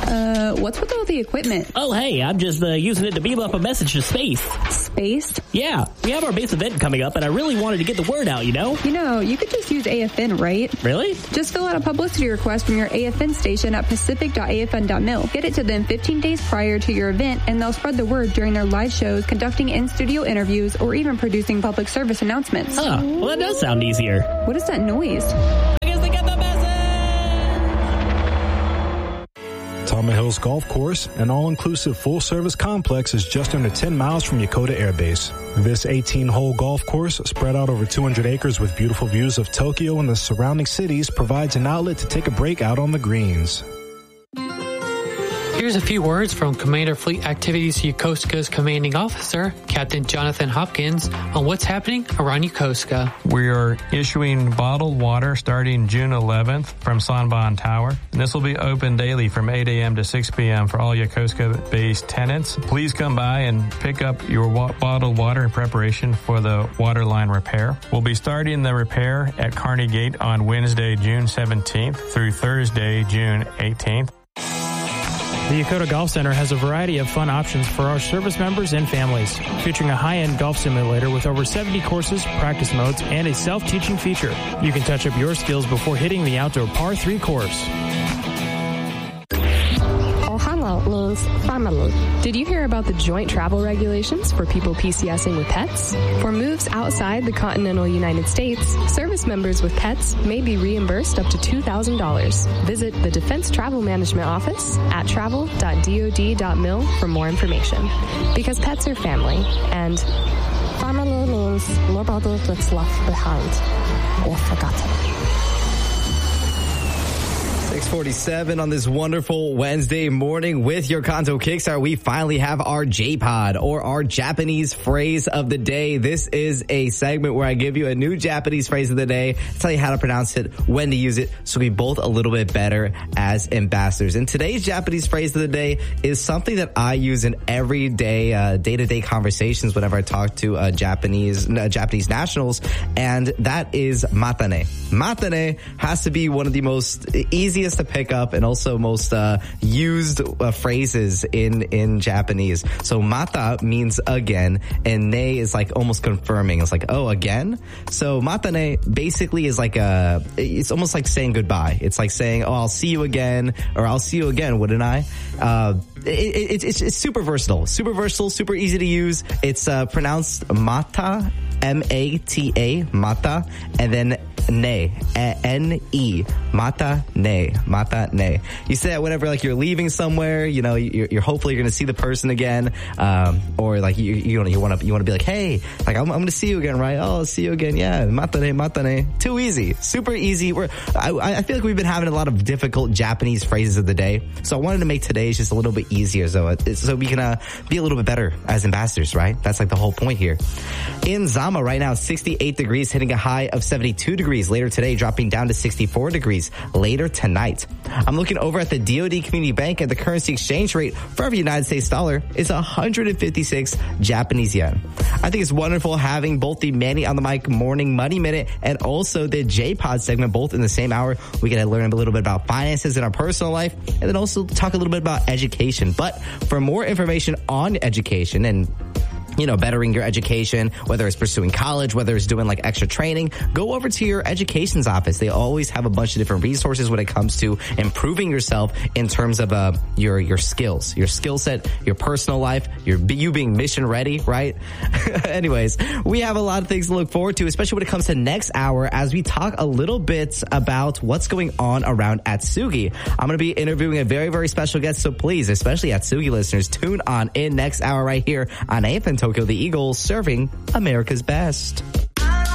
What's with all the equipment? Oh, hey, I'm just using it to beam up a message to space. Space? Yeah, we have our base event coming up, and I really wanted to get the word out, you know? You know, you could just use AFN, right? Really? Just fill out a publicity request from your AFN station at pacific.afn.mil. Get it to them 15 days prior to your event, and they'll spread the word during their live shows, conducting in-studio interviews, or even producing public service announcements. Huh, well, that does sound easier. What is that noise? I guess they got the message! Tama Hills Golf Course, an all-inclusive full-service complex, is just under 10 miles from Yokota Air Base. This 18-hole golf course, spread out over 200 acres with beautiful views of Tokyo and the surrounding cities, provides an outlet to take a break out on the greens. Here's a few words from Commander Fleet Activities Yokosuka's commanding officer, Captain Jonathan Hopkins, on what's happening around Yokosuka. We are issuing bottled water starting June 11th from Sanbon Tower. And this will be open daily from 8 a.m. to 6 p.m. for all Yokosuka-based tenants. Please come by and pick up your bottled water in preparation for the water line repair. We'll be starting the repair at Kearney Gate on Wednesday, June 17th through Thursday, June 18th. The Yokota Golf Center has a variety of fun options for our service members and families, featuring a high-end golf simulator with over 70 courses, practice modes, and a self-teaching feature. You can touch up your skills before hitting the outdoor par 3 course. Ohana means family. Did you hear about the joint travel regulations for people PCSing with pets? For moves outside the continental United States, service members with pets may be reimbursed up to $2,000. Visit the Defense Travel Management Office at travel.dod.mil for more information. Because pets are family, and family means nobody gets left behind or forgotten. 6:47 on this wonderful Wednesday morning with your Kanto Kickstart. We finally have our J-Pod, or our Japanese phrase of the day. This is a segment where I give you a new Japanese phrase of the day, tell you how to pronounce it, when to use it, so we both a little bit better as ambassadors. And today's Japanese phrase of the day is something that I use in everyday, day-to-day conversations whenever I talk to Japanese nationals, and that is matane. Matane has to be one of the most easiest to pick up and also most used phrases in Japanese. So mata means again, and ne is like almost confirming. It's like, oh, again? So matane basically is like it's almost like saying goodbye. It's like saying, oh, I'll see you again, or I'll see you again, wouldn't I? It's super versatile, super easy to use. It's pronounced mata, M-A-T-A, mata, and then ne, N-E, mata ne. You say that whenever like you're leaving somewhere, you know, you're hopefully you're going to see the person again, or like you want to be like, hey, like I'm going to see you again, right? Oh, I'll see you again. Yeah, mata ne. Too easy, super easy. I feel like we've been having a lot of difficult Japanese phrases of the day, so I wanted to make today's just a little bit easier, so we can be a little bit better as ambassadors, right? That's like the whole point here. In Zama right now, 68 degrees, hitting a high of 72 degrees. Later today, dropping down to 64 degrees. Later tonight. I'm looking over at the DoD Community Bank, and the currency exchange rate for every United States dollar is 156 Japanese yen. I think it's wonderful having both the Manny on the Mic Morning Money Minute and also the J-Pod segment both in the same hour. We get to learn a little bit about finances in our personal life, and then also talk a little bit about education. But for more information on education and bettering your education, whether it's pursuing college, whether it's doing like extra training, go over to your education's office. They always have a bunch of different resources when it comes to improving yourself in terms of your skills, your skill set, your personal life, you being mission ready, right? Anyways, we have a lot of things to look forward to, especially when it comes to next hour, as we talk a little bit about what's going on around Atsugi. I'm going to be interviewing a very, very special guest, so please, especially Atsugi listeners, tune on in next hour right here on AFN Tokyo, the Eagle, serving America's best.